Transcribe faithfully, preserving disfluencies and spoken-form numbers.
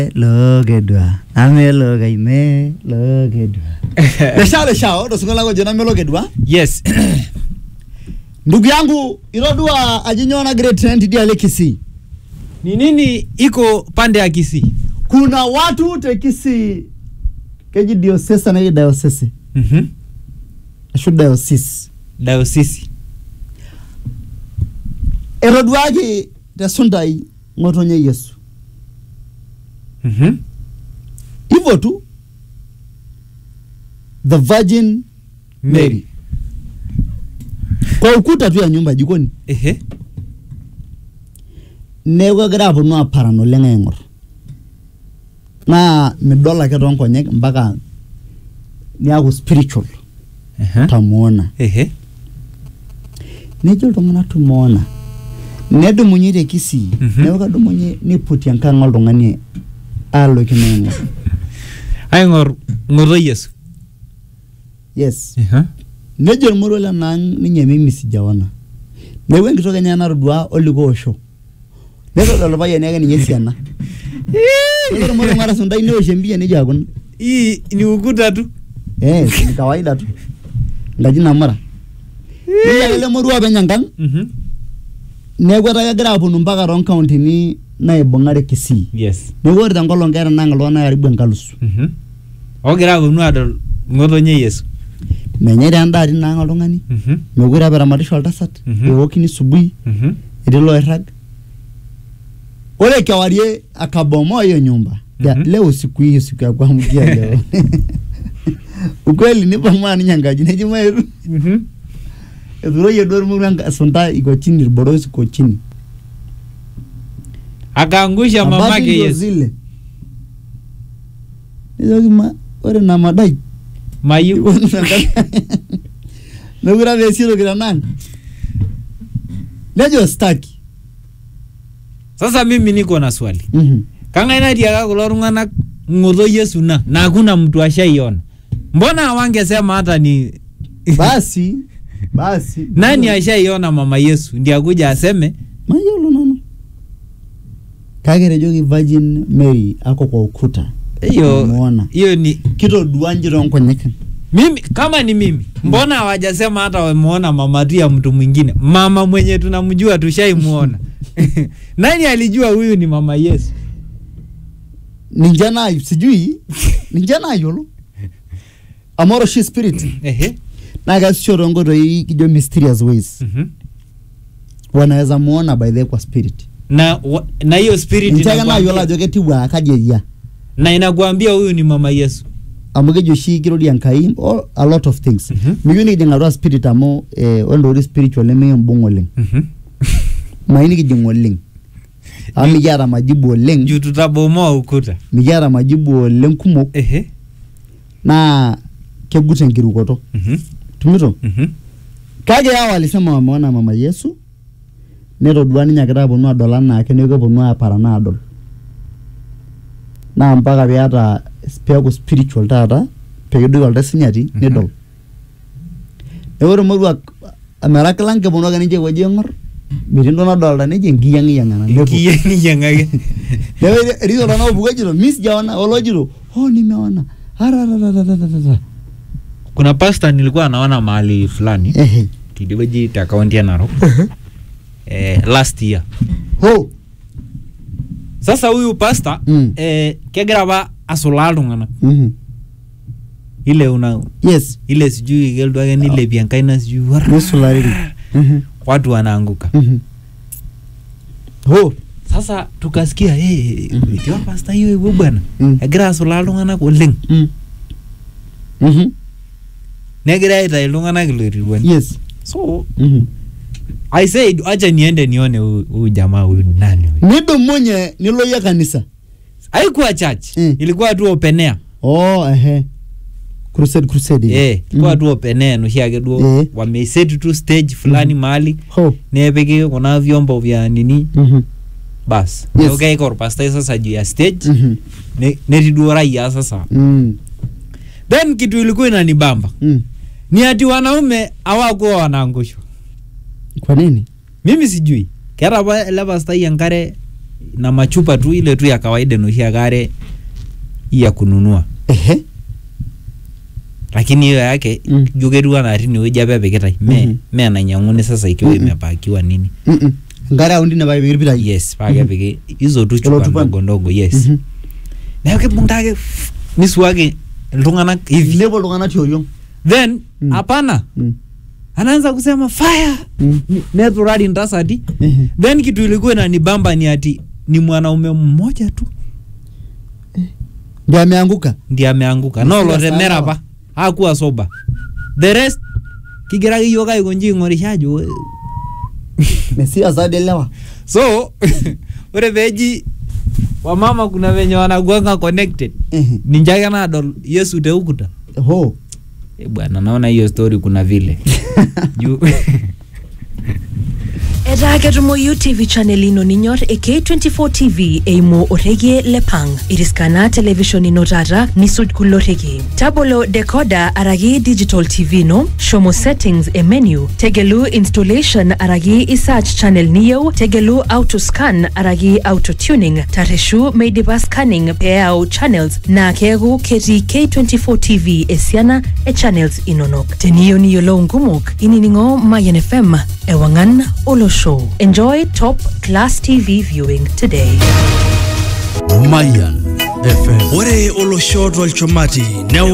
Logedwa amelo gaime logedwa lesha lesha ndo sungola kwa jona melogedwa yes. Ndugu yangu irodua ajinyona great trend dia lekisi Ni nini iko pande ya Kisii? Kuna watu te Kisii keji diocese na diocese Mhm mm ashu diocese diocese irodua ki te Sundai ngotonye Yesu Mhm mm hivyo tu the Virgin Mary, Mary. Kwa ukuta tu ya nyumba jikoni ehe newa grapo no aparano lenga engor na midola ke tonko nyek mpaka ni ako spiritual ehe tamuona ehe nejo tongana tumuona nedo munyire Kisii mm -hmm. Newa kado munye niputi yankanga oltongani alo kinengo aingor ngoro Yesu yes ehe nejo muro la nang ninye mimi sijaona newe ngitoka nyana rudwa oliko osho nedo dolo baye nege ninye siana ndio muro mara Sundai ni oshembia ni jakuna hii ni ukuta tu eh ni kawaida tu ngajina mara ni ile muro abenyangang mhm newe tagira aponu mpaka ron county ni naibongare Kisii yes newe tangolo ngera nangalo na karibu enkalusu mhm ogira aponu adol ngotonye Yesu menyere andari nanga oltungani mhm mekure abaramatisho oltasat eokini subui mhm edilo irag ole kawarie akabomo hiyo nyumba ya leo siku hii siku ya kuamkia leo ukweli ni pamoja ni nyangaji neji mweru mhm eduro yedor muranga Sundai iko chini borosi iko chini akaangusha mamake Yesu zile hizo kima ore na madai mayu nagura vesiro kila nani nejo staki. Sasa mimi niko na swali mhm mm kanga inadia kulo rungana ngoto Yesu na na hakuna mtu ashaiona mbona wangesema hata ni basi basi nani ashaiona mama Yesu ndiye akuja aseme mayolo nono kagere jogi Virgin Mary ako kwa ukuta hiyo hiyo ni kito duanjiro nkonyeka mimi kama ni mimi mbona hawajasema hata wameona mama tu ya mtu mwingine mama mwenye tunamjua tushaimuona nani alijua huyu ni mama Yesu ninjana sijui ninjana yolo amoro she spirit ehe na gasho ngoto hii kijo mysterious ways mhm wanaweza muona by the kwa spirit na na hiyo spirit ninjana yola joketi wa kajeria na inakuambia huyu ni mama Yesu amuge joshi kirodi yankai or a lot of things mm -hmm. Miyuni kidengaro spirit amo eh ondo spiritual eme mbongoleng mhm maini kidengoleng ami yara majibu oleng juu tutabomoa ukuta mijara majibu oleng kumok ehe na kegute ngirukoto mhm tumito mhm kage yao alisema wameona mama Yesu neto duani nyakira ponu adola na keneko ponu apara na adol na mpaka biata speko spiritual tata pekedo aldasinyati nedol eworo morwa ameraklange ponu kanije waje ngor mirindo na dolda neje ngiyangi yangana ngiyangi yangage lewe rizo na ubugajiro miss jawana olojiro oh nimeona harararararara kuna pastor nilikuwa naona mahali fulani ehe kidiweji ta kaunti ya Narok eh last year ho sasa huyu pastor mm. eh kegraba asolalo ngana mhm ile una yes ile sijui geldo ageni ile biankaina sijui musulari mhm watu wanaanguka mhm ho sasa tukasikia eh hey, mm -hmm. Ndio pastor hiyo hiyo bwana mm. agira asolalo ngana koleng mhm mhm negira ita ilungana kiloriwan yes so mhm I said acha niende nione huyu jamaa huyu nani huyu nido mwenye niloya kanisa haikuwa church mm. ilikuwa tu open air oh ehe crusade crusade eh ilikuwa tu open air no hiage duo wameset tu stage fulani mahali ho nepeke kuna vyombo vya nini mhm bas yes. Okay kwa pastor sasa juu ya stage mhm ne netiduora ya sasa mm. Then kitu ilikuwa inanibamba mm. ni ati wanaume hawakuwa wanaangushwa kwa nini mimi sijui kera ba ile pastor yankare na machupa tu ile tu ya kawaida noshi agare ya kununua. Ehe. Lakini hiyo yake Mm. jogerua na atini weja pepe kitai. Me Mhm. me ananyang'uni sasa ikiwa Mhm. imepakiwa nini. Mhm. Ngara undi na bai bigiripita. Yes, pake peke hizo tu Ilo chupa chupa. ndogo ndogo, yes. Mhm. Na yake bungtake miswage iltung'anak hivi. Lebo lungana tioriong. Then Mm. hapana. Mm. Anaanza kusema fire. Mm. Neturali ntasati. Ehe. Then kitu ilikuwa inanibamba ni ati ni mwanaume mmoja tu Ndio ameanguka. ndiye ameanguka. Msira No lote sawa. mera pa. Hakuwa soba. The rest kigira yoga igonji ngorishajo. Mesia zade lewa. So ore veji wamama kuna venye wanakuanga connected. Ehe. Ninjaga na adol Yesu te ukuta. Ho. Eh bwana, naona hiyo story kuna vile. Juu Etaa ketumoyu T V channel ino ninyor e K twenty-four T V eimu orekie lepang. Iriskana television ino tata nisuj kulo rekie. Tabolo decoder araki digital T V no, shomo settings e menu, tegelu installation araki isearch channel niyo, tegelu auto scan araki auto tuning, tareshu meidipa scanning peau channels na keegu keti K twenty-four T V esiana e channels inonok. Teniyo niyolo ngumok, ininingo Mayan F M, ewangan olo show. Enjoy top class T V viewing today. Mayan F M. Ore olosho tolchumati